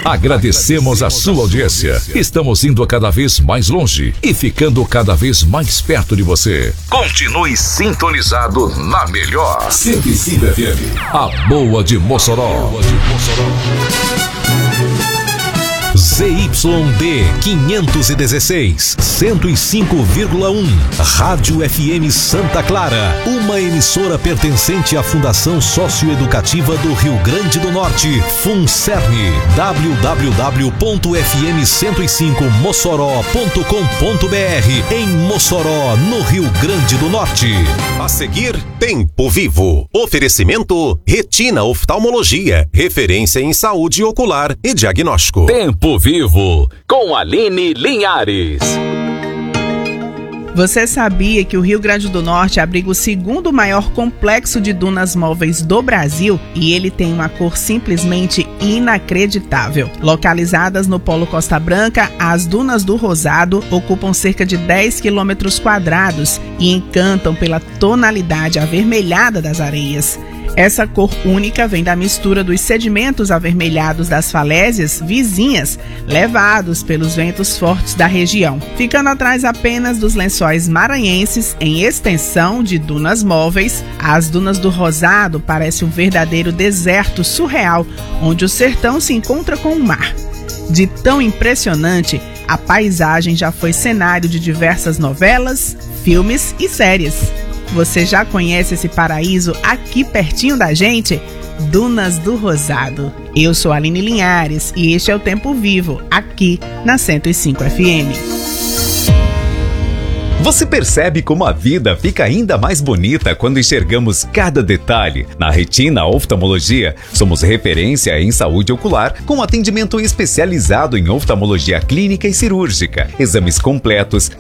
Agradecemos a sua audiência. Estamos indo cada vez mais longe e ficando cada vez mais perto de você. Continue sintonizado na melhor 105 FM, a boa de Mossoró. ZYD 516, 105,1. Rádio FM Santa Clara, uma emissora pertencente à Fundação Socioeducativa do Rio Grande do Norte, FUNCERN, www.fm105mossoró.com.br, em Mossoró, no Rio Grande do Norte. A seguir, Tempo Vivo. Oferecimento Retina Oftalmologia, referência em saúde ocular e diagnóstico. Tempo Vivo, com Aline Linhares. Você sabia que o Rio Grande do Norte abriga o segundo maior complexo de dunas móveis do Brasil e ele tem uma cor simplesmente inacreditável? Localizadas no Polo Costa Branca, as Dunas do Rosado ocupam cerca de 10 quilômetros quadrados e encantam pela tonalidade avermelhada das areias. Essa cor única vem da mistura dos sedimentos avermelhados das falésias vizinhas, levados pelos ventos fortes da região, ficando atrás apenas dos lençóis maranhenses em extensão de dunas móveis. As Dunas do Rosado parecem um verdadeiro deserto surreal, onde o sertão se encontra com o mar. De tão impressionante, a paisagem já foi cenário de diversas novelas, filmes e séries. Você já conhece esse paraíso aqui pertinho da gente? Dunas do Rosado. Eu sou a Aline Linhares e este é o Tempo Vivo, aqui na 105 FM. Você percebe como a vida fica ainda mais bonita quando enxergamos cada detalhe? Na Retina Oftalmologia, somos referência em saúde ocular, com atendimento especializado em oftalmologia clínica e cirúrgica, exames completos